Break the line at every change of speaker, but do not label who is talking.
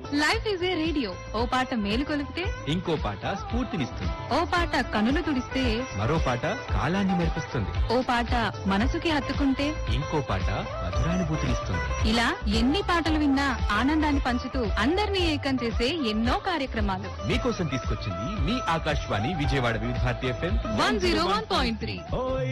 Life is a radio, ఓ పాట మేలు కొలిపితే
ఇంకో పాట స్ఫూర్తినిస్తుంది.
ఓ పాట కనులు తుడిస్తే
మరో పాట కాలాన్ని మెరిపిస్తుంది.
ఓ పాట మనసుకి హత్తుకుంటే
ఇంకో పాట మధురానుభూతినిస్తుంది.
ఇలా ఎన్ని పాటలు విన్నా ఆనందాన్ని పంచుతూ అందరినీ ఏకం చేసే ఎన్నో కార్యక్రమాలు
మీకోసం తీసుకొచ్చింది మీ ఆకాశవాణి విజయవాడ వివిధ భారతి FM
101.3.